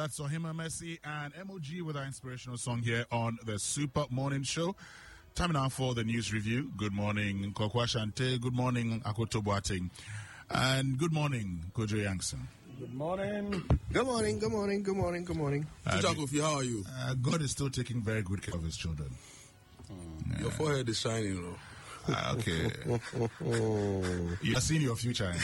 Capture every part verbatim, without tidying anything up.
that's Ohima Messi and M O G with our inspirational song here on the Super Morning Show. Time now for the news review. Good morning, Kokwa Shante. Good morning, Akoto Boateng. And good morning, Kojo Yankson. Good morning. Good morning, good morning, good morning, good morning. Uh, how are you? Uh, God is still taking very good care of his children. Mm. Your uh, forehead is shining, though. Uh, okay. You are seeing your future.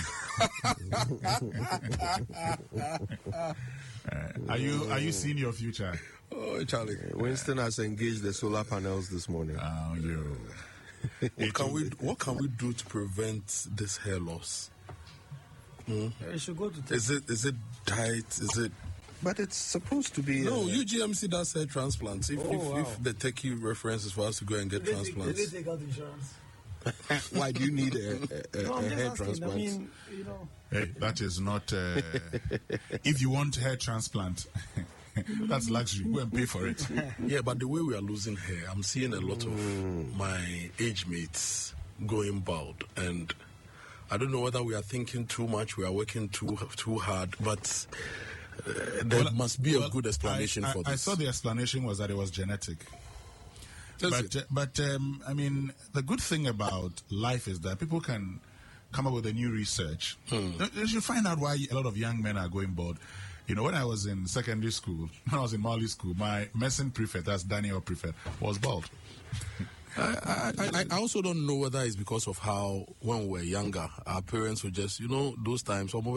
uh, are you Are you seeing your future? Oh, Charlie. Winston has engaged the solar panels this morning. Oh, you. What can we What can we do to prevent this hair loss? Hmm? You should go to. Is it Is it diet? Is it? But it's supposed to be. No, uh, U G M C does hair transplants. If, oh, if, wow. if they take you references for us to go and get did transplants. They, did they take out insurance? Why do you need a, a, a, no, a hair asking. transplant? I mean, you know. Hey, that is not. Uh, if you want hair transplant, that's luxury. Go and pay for it. Yeah, but the way we are losing hair, I'm seeing a lot of Mm. my age mates going bald, and I don't know whether we are thinking too much, we are working too too hard, but uh, there well, must be well, a good explanation I, I, for this. I saw the explanation was that it was genetic. That's but uh, but um, I mean, the good thing about life is that people can come up with a new research. Hmm. You should find out why a lot of young men are going bald. You know, when I was in secondary school, when I was in Mali school, my medicine prefect, that's Daniel prefect, was bald. I, I, I also don't know whether it's because of how, when we were younger, our parents would just, you know, those times, they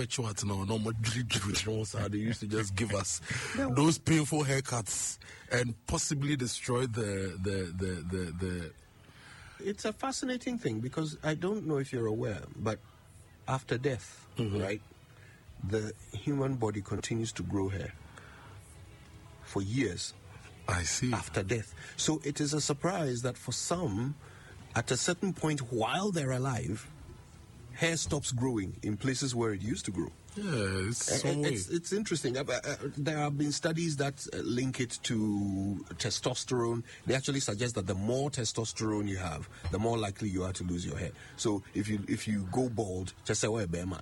used to just give us those painful haircuts and possibly destroy the, the, the, the, the It's a fascinating thing because I don't know if you're aware, but after death, mm-hmm. right, the human body continues to grow hair for years. I see. After death. So it is a surprise that for some, at a certain point while they're alive, hair stops growing in places where it used to grow. Yeah, it's, uh, some it's, it's interesting. Uh, uh, there have been studies that uh, link it to testosterone. They actually suggest that the more testosterone you have, the more likely you are to lose your hair. So if you if you go bald, just say, "Oh, Bema."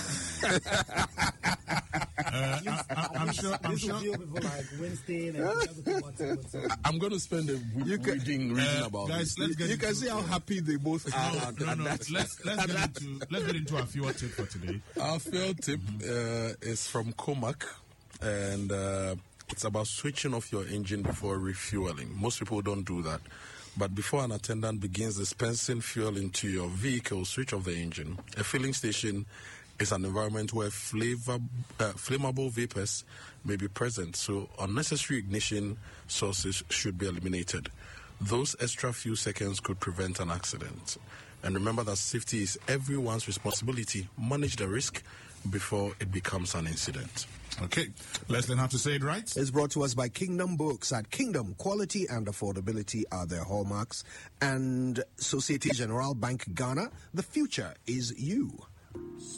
Uh, I, I, I'm sure. I'm sure. People like Winston and other people. I'm going to spend a week you can, reading, reading uh, about guys, this. Let's get you can see how happy they both are. No, at, no, at no. that. Let's let's get into let's get into our fuel tip for today. Our fuel tip uh, is from Comac, and uh, it's about switching off your engine before refueling. Most people don't do that. But before an attendant begins dispensing fuel into your vehicle, switch off the engine. A filling station is an environment where flavor, uh, flammable vapors may be present, so unnecessary ignition sources should be eliminated. Those extra few seconds could prevent an accident. And remember that safety is everyone's responsibility. Manage the risk before it becomes an incident. Okay, let's learn how to say it right. It's brought to us by Kingdom Books. At Kingdom, quality and affordability are their hallmarks. And Societe Generale Bank Ghana, the future is you.